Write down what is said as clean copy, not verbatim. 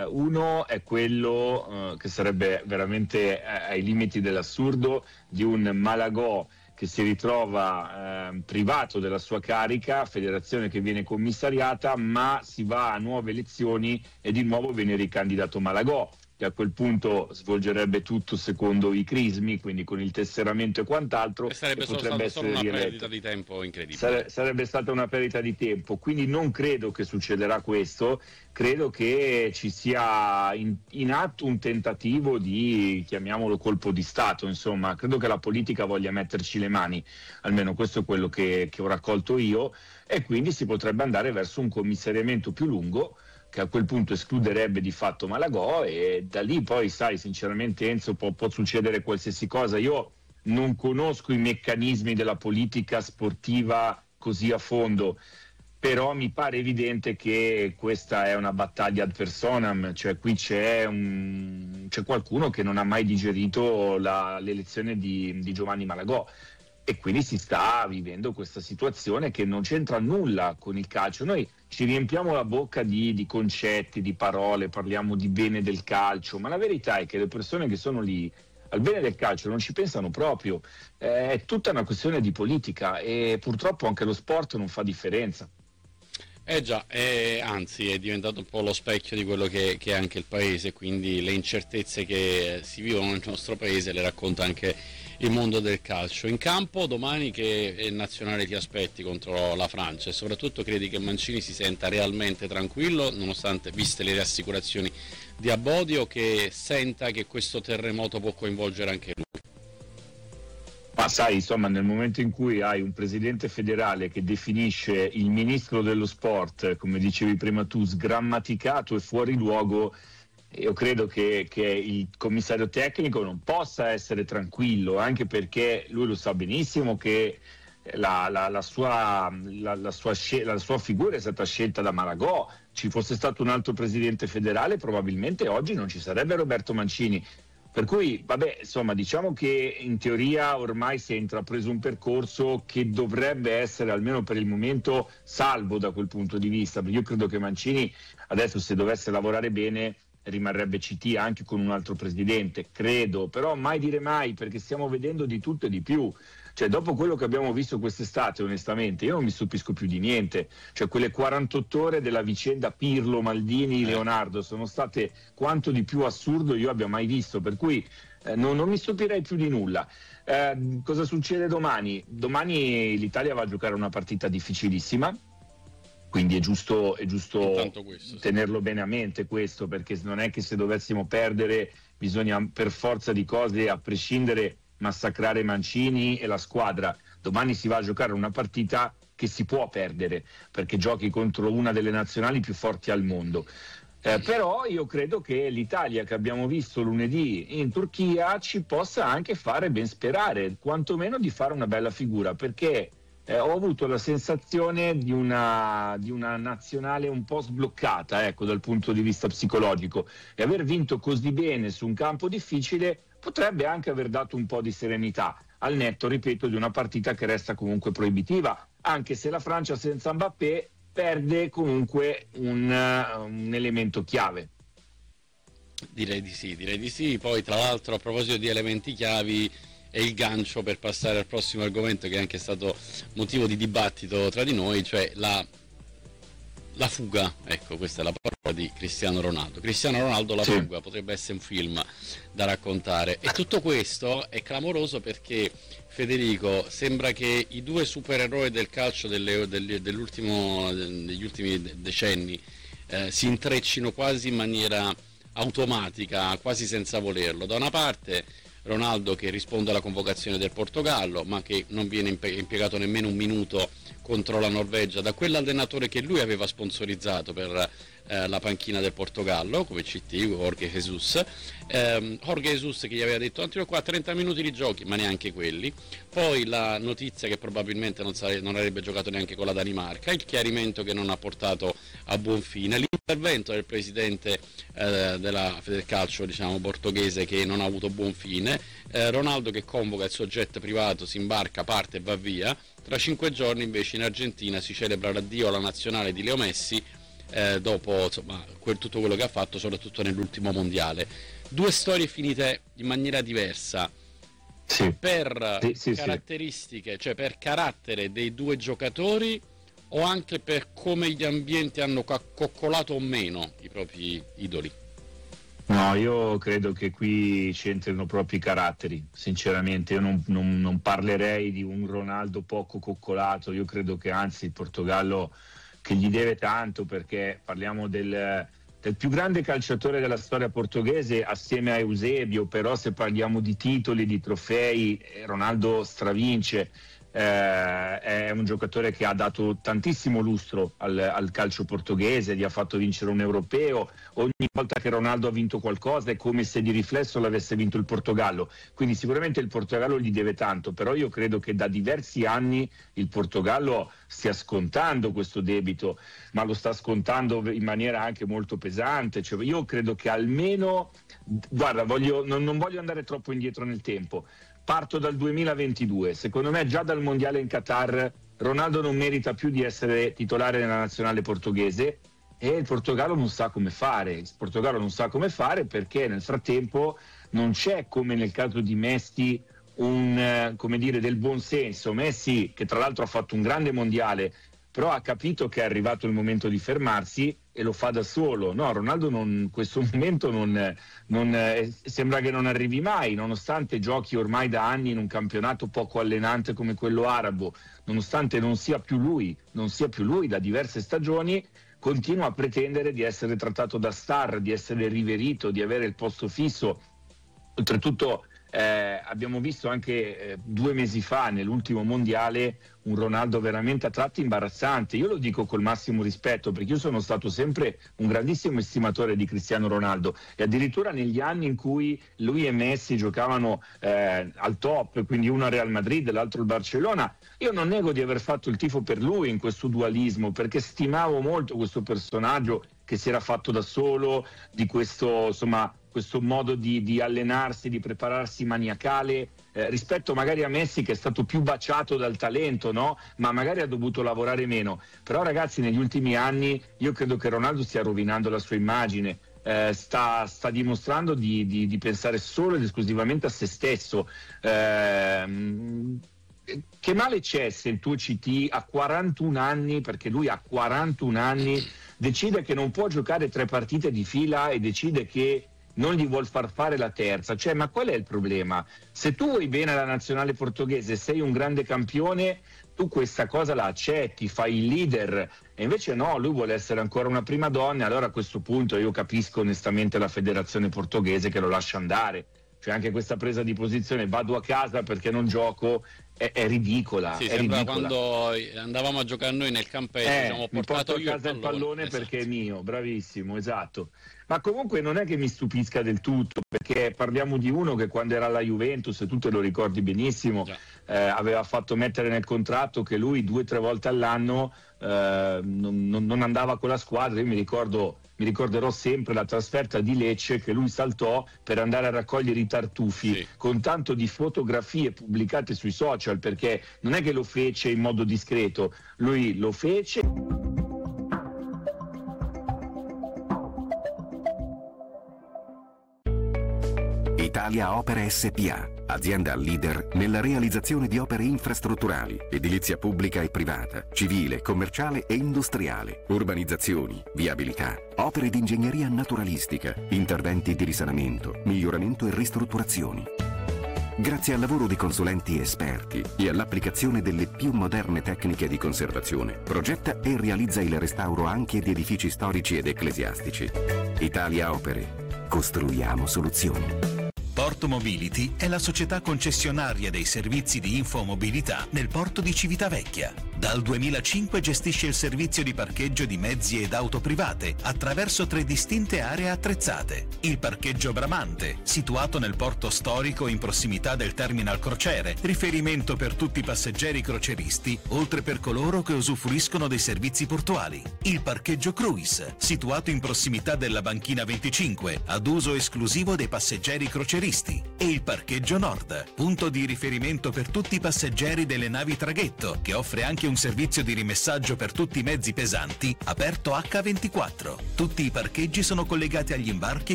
Uno è quello che sarebbe veramente ai limiti dell'assurdo, di un Malagò che si ritrova privato della sua carica, federazione che viene commissariata, ma si va a nuove elezioni e di nuovo viene ricandidato Malagò, che a quel punto svolgerebbe tutto secondo i crismi, quindi con il tesseramento e quant'altro, E sarebbe e solo potrebbe solo essere una rieletto. perdita di tempo incredibile. Sarebbe stata una perdita di tempo, quindi non credo che succederà questo. Credo che ci sia in atto un tentativo di, chiamiamolo, colpo di Stato, insomma. Credo che la politica voglia metterci le mani, almeno questo è quello che ho raccolto io, e quindi si potrebbe andare verso un commissariamento più lungo, che a quel punto escluderebbe di fatto Malagò, e da lì poi, sai, sinceramente, Enzo, può succedere qualsiasi cosa. Io non conosco i meccanismi della politica sportiva così a fondo, però mi pare evidente che questa è una battaglia ad personam, cioè qui c'è qualcuno che non ha mai digerito l'elezione di Giovanni Malagò, e quindi si sta vivendo questa situazione che non c'entra nulla con il calcio. Noi ci riempiamo la bocca di concetti, di parole, parliamo di bene del calcio, ma la verità è che le persone che sono lì al bene del calcio non ci pensano proprio. È tutta una questione di politica, e purtroppo anche lo sport non fa differenza. Eh già, anzi è diventato un po' lo specchio di quello che è anche il paese, quindi le incertezze che si vivono nel nostro paese le racconta anche il mondo del calcio. In campo domani che nazionale ti aspetti contro la Francia, e soprattutto credi che Mancini si senta realmente tranquillo, nonostante viste le rassicurazioni di Abodio, che senta che questo terremoto può coinvolgere anche lui? Ma sai, insomma, nel momento in cui hai un presidente federale che definisce il ministro dello sport, come dicevi prima tu, sgrammaticato e fuori luogo, io credo che il commissario tecnico non possa essere tranquillo, anche perché lui lo sa benissimo che la sua figura è stata scelta da Malagò. Ci fosse stato un altro presidente federale, probabilmente oggi non ci sarebbe Roberto Mancini. Per cui, vabbè, insomma, diciamo che in teoria ormai si è intrapreso un percorso che dovrebbe essere, almeno per il momento, salvo da quel punto di vista. Perché io credo che Mancini adesso, se dovesse lavorare bene, rimarrebbe CT anche con un altro presidente, credo, però mai dire mai, perché stiamo vedendo di tutto e di più. Cioè, dopo quello che abbiamo visto quest'estate, onestamente, io non mi stupisco più di niente. Cioè, quelle 48 ore della vicenda Pirlo, Maldini, Leonardo sono state quanto di più assurdo io abbia mai visto, per cui non mi stupirei più di nulla. Cosa succede domani? Domani l'Italia va a giocare una partita difficilissima, quindi è giusto Questo, tenerlo bene a mente questo, perché non è che se dovessimo perdere bisogna per forza di cose, a prescindere, massacrare Mancini e la squadra. Domani si va a giocare una partita che si può perdere, perché giochi contro una delle nazionali più forti al mondo. Però io credo che l'Italia che abbiamo visto lunedì in Turchia ci possa anche fare ben sperare, quantomeno di fare una bella figura, perché ho avuto la sensazione di una nazionale un po' sbloccata, ecco, dal punto di vista psicologico, e aver vinto così bene su un campo difficile potrebbe anche aver dato un po' di serenità, al netto, ripeto, di una partita che resta comunque proibitiva, anche se la Francia senza Mbappé perde comunque un elemento chiave. Direi di sì. Poi tra l'altro, a proposito di elementi chiavi, è il gancio per passare al prossimo argomento, che è anche stato motivo di dibattito tra di noi, cioè la fuga, ecco, questa è la parola di Cristiano Ronaldo. Cristiano Ronaldo, la fuga, potrebbe essere un film da raccontare, e tutto questo è clamoroso perché, Federico, sembra che i due supereroi del calcio degli ultimi decenni si intreccino quasi in maniera automatica, quasi senza volerlo. Da una parte Ronaldo, che risponde alla convocazione del Portogallo, ma che non viene impiegato nemmeno un minuto contro la Norvegia da quell'allenatore che lui aveva sponsorizzato per la panchina del Portogallo come CT, Jorge Jesus. Jorge Jesus che gli aveva detto: Antino qua 30 minuti di giochi, ma neanche quelli. Poi la notizia che probabilmente non avrebbe giocato neanche con la Danimarca, il chiarimento che non ha portato a buon fine, l'intervento del presidente del calcio, diciamo, portoghese, che non ha avuto buon fine, Ronaldo che convoca il suo jet privato, si imbarca, parte e va via. Tra 5 giorni invece in Argentina si celebra l'addio alla nazionale di Leo Messi, dopo insomma tutto quello che ha fatto, soprattutto nell'ultimo mondiale. Due storie finite in maniera diversa. Sì. Per caratteristiche, cioè per carattere dei due giocatori, o anche per come gli ambienti hanno coccolato o meno i propri idoli? No, io credo che qui c'entrino proprio i caratteri, sinceramente. Io non parlerei di un Ronaldo poco coccolato. Io credo che anzi il Portogallo, che gli deve tanto, perché parliamo del più grande calciatore della storia portoghese assieme a Eusebio, però se parliamo di titoli, di trofei, Ronaldo stravince. È un giocatore che ha dato tantissimo lustro al calcio portoghese, gli ha fatto vincere un europeo. Ogni volta che Ronaldo ha vinto qualcosa è come se di riflesso l'avesse vinto il Portogallo, quindi sicuramente il Portogallo gli deve tanto, però io credo che da diversi anni il Portogallo stia scontando questo debito, ma lo sta scontando in maniera anche molto pesante. Cioè, io credo che almeno, guarda, non voglio andare troppo indietro nel tempo. Parto dal 2022, secondo me già dal mondiale in Qatar Ronaldo non merita più di essere titolare nella nazionale portoghese, e il Portogallo non sa come fare. Il Portogallo non sa come fare perché nel frattempo non c'è, come nel caso di Messi, del buon senso. Messi, che tra l'altro ha fatto un grande mondiale, però ha capito che è arrivato il momento di fermarsi e lo fa da solo. No, Ronaldo in questo momento sembra che non arrivi mai, nonostante giochi ormai da anni in un campionato poco allenante come quello arabo, nonostante non sia più lui da diverse stagioni, continua a pretendere di essere trattato da star, di essere riverito, di avere il posto fisso. Oltretutto abbiamo visto anche 2 mesi fa nell'ultimo mondiale un Ronaldo veramente a tratti imbarazzante. Io lo dico col massimo rispetto, perché io sono stato sempre un grandissimo estimatore di Cristiano Ronaldo, e addirittura negli anni in cui lui e Messi giocavano al top, quindi uno al Real Madrid e l'altro al Barcellona, io non nego di aver fatto il tifo per lui in questo dualismo, perché stimavo molto questo personaggio che si era fatto da solo, di questo modo di allenarsi, di prepararsi maniacale, rispetto magari a Messi, che è stato più baciato dal talento, no? Ma magari ha dovuto lavorare meno. Però ragazzi, negli ultimi anni io credo che Ronaldo stia rovinando la sua immagine, sta dimostrando di pensare solo ed esclusivamente a se stesso. Che male c'è se il tuo CT a 41 anni, perché lui ha 41 anni, decide che non può giocare 3 partite di fila e decide che non gli vuol far fare la terza? Cioè, ma qual è il problema? Se tu vuoi bene alla nazionale portoghese, sei un grande campione, tu questa cosa la accetti, fai il leader, e invece no, lui vuole essere ancora una prima donna. Allora a questo punto io capisco onestamente la federazione portoghese che lo lascia andare. Cioè anche questa presa di posizione, vado a casa perché non gioco, è ridicola. Sì, è sembra ridicola. Quando andavamo a giocare noi nel campetto, siamo Mi portato porto a io casa il pallone esatto. Perché è mio, bravissimo, esatto. Ma comunque non è che mi stupisca del tutto, perché parliamo di uno che quando era alla Juventus, e tu te lo ricordi benissimo, aveva fatto mettere nel contratto che lui 2 o 3 volte all'anno non andava con la squadra. Io mi ricorderò sempre la trasferta di Lecce che lui saltò per andare a raccogliere i tartufi, sì, con tanto di fotografie pubblicate sui social, perché non è che lo fece in modo discreto, lui lo fece. Italia Opere SPA, azienda leader nella realizzazione di opere infrastrutturali, edilizia pubblica e privata, civile, commerciale e industriale, urbanizzazioni, viabilità, opere di ingegneria naturalistica, interventi di risanamento, miglioramento e ristrutturazioni. Grazie al lavoro di consulenti esperti e all'applicazione delle più moderne tecniche di conservazione, progetta e realizza il restauro anche di edifici storici ed ecclesiastici. Italia Opere. Costruiamo soluzioni. Porto Mobility è la società concessionaria dei servizi di infomobilità nel porto di Civitavecchia. Dal 2005 gestisce il servizio di parcheggio di mezzi ed auto private attraverso 3 distinte aree attrezzate. Il parcheggio Bramante, situato nel porto storico in prossimità del terminal crociere, riferimento per tutti i passeggeri croceristi, oltre per coloro che usufruiscono dei servizi portuali. Il parcheggio Cruise, situato in prossimità della banchina 25, ad uso esclusivo dei passeggeri croceristi. E il parcheggio Nord, punto di riferimento per tutti i passeggeri delle navi traghetto, che offre anche un un servizio di rimessaggio per tutti i mezzi pesanti aperto H24. Tutti i parcheggi sono collegati agli imbarchi